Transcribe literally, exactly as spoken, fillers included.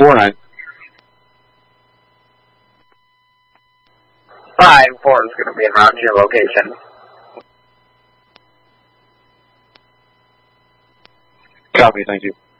four nine. five four is going to be en route to your location. Copy, thank you.